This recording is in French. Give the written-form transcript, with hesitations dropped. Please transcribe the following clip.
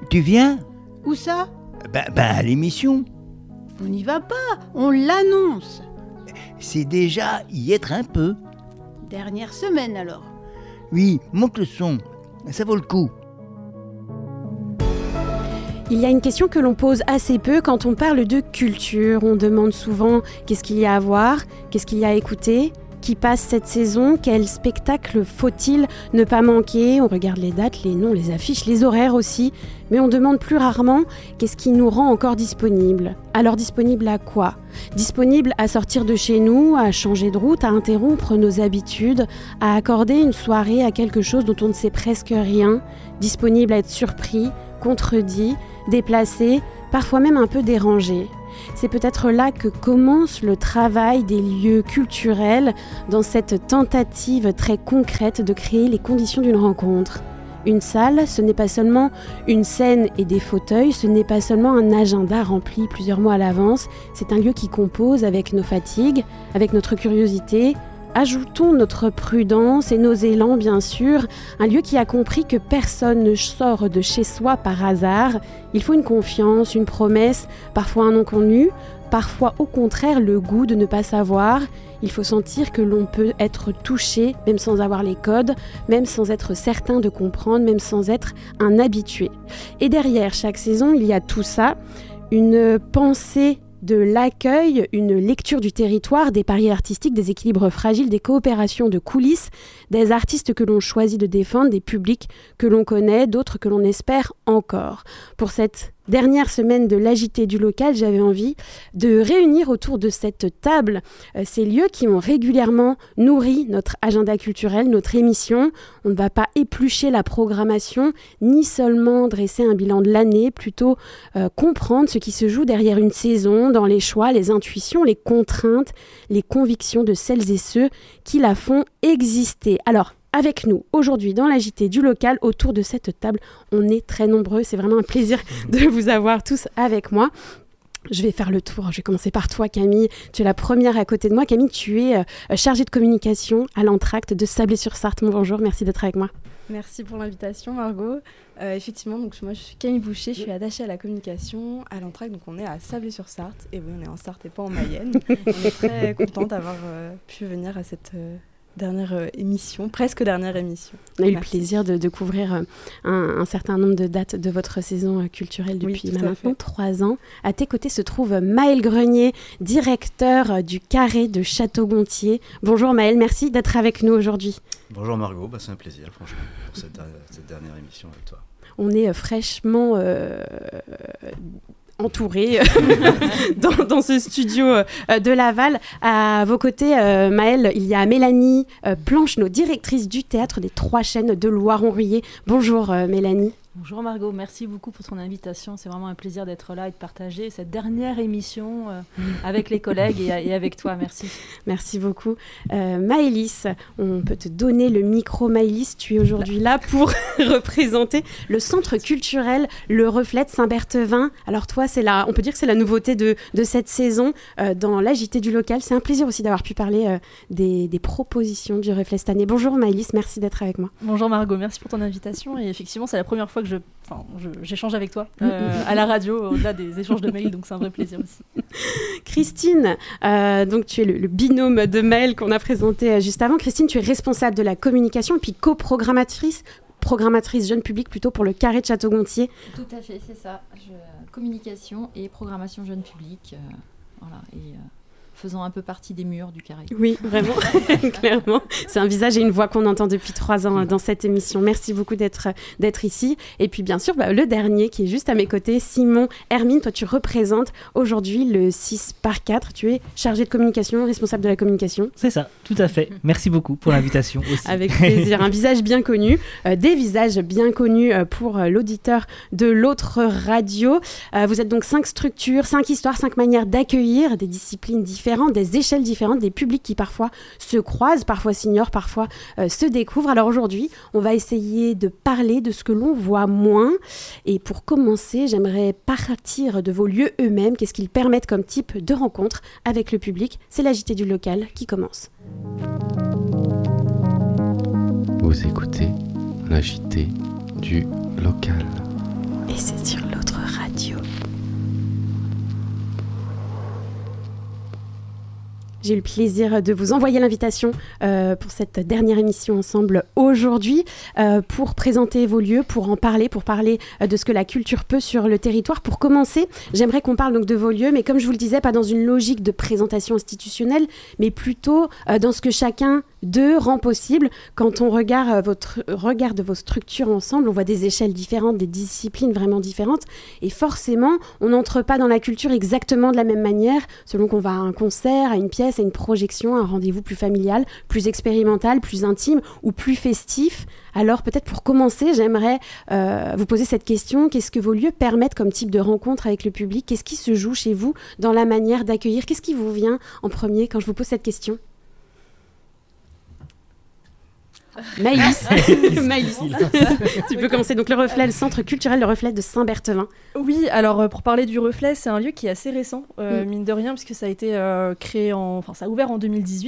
Tu viens ? Où ça ? À l'émission. On n'y va pas, on l'annonce. C'est déjà y être un peu. Dernière semaine alors. Oui, monte le son, ça vaut le coup. Il y a une question que l'on pose assez peu quand on parle de culture. On demande souvent qu'est-ce qu'il y a à voir, qu'est-ce qu'il y a à écouter, qui passe cette saison, quel spectacle faut-il ne pas manquer. On regarde les dates, les noms, les affiches, les horaires aussi, mais on demande plus rarement qu'est-ce qui nous rend encore disponible. Alors disponible à quoi ? Disponible à sortir de chez nous, à changer de route, à interrompre nos habitudes, à accorder une soirée à quelque chose dont on ne sait presque rien, disponible à être surpris, contredit, déplacé, parfois même un peu dérangé. C'est peut-être là que commence le travail des lieux culturels dans cette tentative très concrète de créer les conditions d'une rencontre. Une salle, ce n'est pas seulement une scène et des fauteuils, ce n'est pas seulement un agenda rempli plusieurs mois à l'avance, c'est un lieu qui compose avec nos fatigues, avec notre curiosité. Ajoutons notre prudence et nos élans, bien sûr, un lieu qui a compris que personne ne sort de chez soi par hasard. Il faut une confiance, une promesse, parfois un non connu, parfois au contraire le goût de ne pas savoir. Il faut sentir que l'on peut être touché, même sans avoir les codes, même sans être certain de comprendre, même sans être un habitué. Et derrière chaque saison, il y a tout ça, une pensée de l'accueil, une lecture du territoire, des paris artistiques, des équilibres fragiles, des coopérations de coulisses, des artistes que l'on choisit de défendre, des publics que l'on connaît, d'autres que l'on espère encore. Pour cette dernière semaine de l'agité du local, j'avais envie de réunir autour de cette table ces lieux qui ont régulièrement nourri notre agenda culturel, notre émission. On ne va pas éplucher la programmation, ni seulement dresser un bilan de l'année, plutôt comprendre ce qui se joue derrière une saison, dans les choix, les intuitions, les contraintes, les convictions de celles et ceux qui la font exister. Alors, avec nous, aujourd'hui, dans l'agité du local, autour de cette table, on est très nombreux. C'est vraiment un plaisir de vous avoir tous avec moi. Je vais faire le tour. Je vais commencer par toi, Camille. Tu es la première à côté de moi. Camille, tu es chargée de communication à l'Entracte de Sablé-sur-Sarthe. Bonjour, merci d'être avec moi. Merci pour l'invitation, Margot. Effectivement, donc moi je suis Camille Boucher, je suis attachée à la communication à l'Entracte, donc on est à Sablé-sur-Sarthe. Et oui, on est en Sarthe et pas en Mayenne. On est très contente d'avoir pu venir à cette dernière émission, presque dernière émission. On a eu le plaisir de couvrir un certain nombre de dates de votre saison culturelle depuis maintenant 3 ans. À tes côtés se trouve Maëlle Grenier, directeur du Carré de Château-Gontier. Bonjour Maëlle, merci d'être avec nous aujourd'hui. Bonjour Margot, c'est un plaisir franchement pour cette dernière émission avec toi. On est fraîchement entouré dans ce studio de Laval. À vos côtés, Maëlle, il y a Mélanie Plancheneau, directrice du théâtre des 3 Chênes de Loiron-Riez. Bonjour Mélanie. Bonjour Margot, merci beaucoup pour ton invitation. C'est vraiment un plaisir d'être là et de partager cette dernière émission avec les collègues et avec toi. Merci. Merci beaucoup. Maëlys, on peut te donner le micro. Maëlys, tu es aujourd'hui là pour représenter le centre culturel Le Reflet de Saint-Berthevin. Alors toi, on peut dire que c'est la nouveauté de cette saison dans l'agité du local. C'est un plaisir aussi d'avoir pu parler des propositions du Reflet cette année. Bonjour Maëlys, merci d'être avec moi. Bonjour Margot, merci pour ton invitation. Et effectivement, c'est la première fois que j'échange avec toi à la radio, au-delà des échanges de mails, donc c'est un vrai plaisir aussi. Christine, donc tu es le binôme de Maëlle qu'on a présenté juste avant. Christine, tu es responsable de la communication et puis coprogrammatrice jeune public plutôt pour le Carré de Château-Gontier. Tout à fait, c'est ça. Communication et programmation jeune public, voilà, et faisant un peu partie des murs du Carré. Oui, vraiment, clairement. C'est un visage et une voix qu'on entend depuis 3 ans dans cette émission. Merci beaucoup d'être ici. Et puis, bien sûr, le dernier qui est juste à mes côtés, Simon Hermine. Toi, tu représentes aujourd'hui le 6/4. Tu es chargé de communication, responsable de la communication. C'est ça, tout à fait. Merci beaucoup pour l'invitation aussi. Avec plaisir. Un visage bien connu, des visages bien connus pour l'auditeur de l'autre radio. Vous êtes donc 5 structures, 5 histoires, 5 manières d'accueillir des disciplines différentes, des échelles différentes, des publics qui parfois se croisent, parfois s'ignorent, parfois se découvrent. Alors aujourd'hui, on va essayer de parler de ce que l'on voit moins. Et pour commencer, j'aimerais partir de vos lieux eux-mêmes. Qu'est-ce qu'ils permettent comme type de rencontre avec le public ? C'est l'agité du local qui commence. Vous écoutez l'agité du local. Et c'est sur l'autre radio. J'ai eu le plaisir de vous envoyer l'invitation pour cette dernière émission ensemble aujourd'hui, pour présenter vos lieux, pour en parler, de ce que la culture peut sur le territoire. Pour commencer, j'aimerais qu'on parle donc de vos lieux, mais comme je vous le disais, pas dans une logique de présentation institutionnelle, mais plutôt dans ce que chacun d'eux rend possible. Quand on regarde vos structures ensemble, on voit des échelles différentes, des disciplines vraiment différentes, et forcément, on n'entre pas dans la culture exactement de la même manière, selon qu'on va à un concert, à une pièce, à une projection, à un rendez-vous plus familial, plus expérimental, plus intime ou plus festif. Alors peut-être pour commencer, j'aimerais vous poser cette question. Qu'est-ce que vos lieux permettent comme type de rencontre avec le public ? Qu'est-ce qui se joue chez vous dans la manière d'accueillir ? Qu'est-ce qui vous vient en premier quand je vous pose cette question ? Maïlis, tu peux commencer. Donc le Reflet, le centre culturel Le Reflet de Saint-Berthevin. Oui, alors pour parler du Reflet, c'est un lieu qui est assez récent, mine de rien, puisque ça a été créé ça a ouvert en 2018.